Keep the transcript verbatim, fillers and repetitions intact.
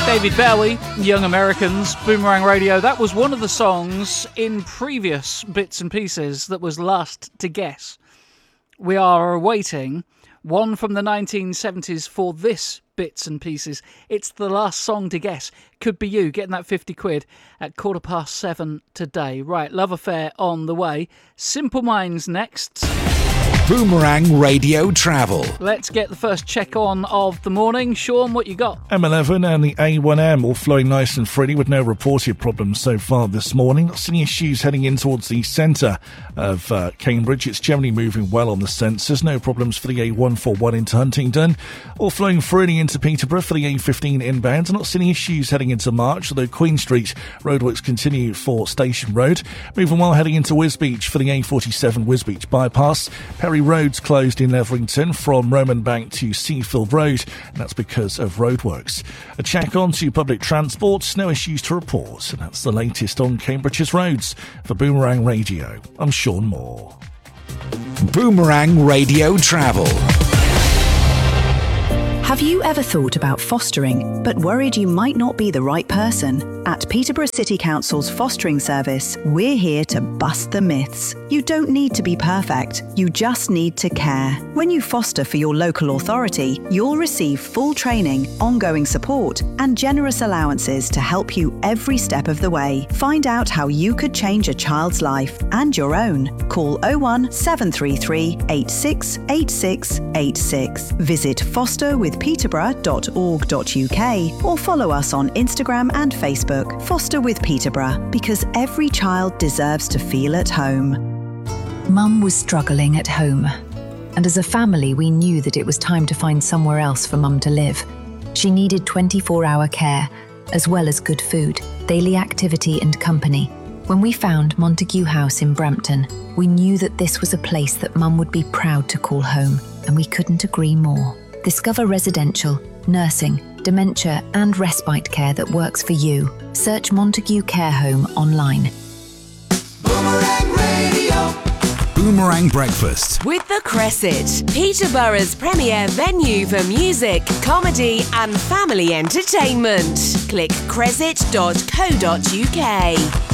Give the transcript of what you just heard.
David Bowie, Young Americans, Boomerang Radio. That was one of the songs in previous Bits and Pieces that was last to guess. We are awaiting one from the nineteen seventies for this Bits and Pieces. It's the last song to guess. Could be you getting that fifty quid at quarter past seven today. Right, Love Affair on the way. Simple Minds next. Boomerang Radio Travel. Let's get the first check on of the morning. Sean, what you got? M eleven and the A one M all flowing nice and freely with no reported problems so far this morning. Not seeing issues heading in towards the centre of uh, Cambridge. It's generally moving well on the sensors. No problems for the A one forty-one into Huntingdon. All flowing freely into Peterborough for the A fifteen inbound. Not seeing issues heading into March, although Queen Street roadworks continue for Station Road. Moving well heading into Wisbeach for the A forty-seven Wisbeach bypass. Perry Road's closed in Leverington from Roman Bank to Seafield Road, and that's because of roadworks. A check on to public transport, no issues to report, and that's the latest on Cambridge's roads. For Boomerang Radio, I'm Sean Moore. Boomerang Radio Travel. Have you ever thought about fostering, but worried you might not be the right person? At Peterborough City Council's fostering service, we're here to bust the myths. You don't need to be perfect, you just need to care. When you foster for your local authority, you'll receive full training, ongoing support, and generous allowances to help you every step of the way. Find out how you could change a child's life and your own. Call oh one seven three three eight six eight six eight six. Visit foster with peterborough dot org dot U K or follow us on Instagram and Facebook. Foster with Peterborough, because every child deserves to feel at home. Mum was struggling at home, and as a family we knew that it was time to find somewhere else for Mum to live. She needed twenty-four hour care, as well as good food, daily activity and company. When we found Montague House in Brampton, we knew that this was a place that Mum would be proud to call home, and we couldn't agree more. Discover residential, nursing, dementia and respite care that works for you. Search Montague Care Home online. Boomerang Radio. Boomerang Breakfast. With The Cresset, Peterborough's premier venue for music, comedy and family entertainment. Click cresset dot co dot U K.